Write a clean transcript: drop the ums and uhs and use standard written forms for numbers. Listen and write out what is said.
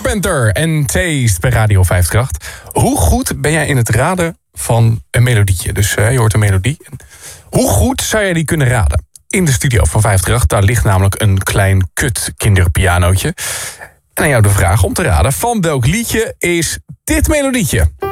Carpenter en Taste bij Radio 538. Hoe goed ben jij in het raden van een melodietje? Dus je hoort een melodie. Hoe goed zou jij die kunnen raden? In de studio van 538, daar ligt namelijk een klein kut kinderpianootje. En aan jou de vraag om te raden, van welk liedje is dit melodietje?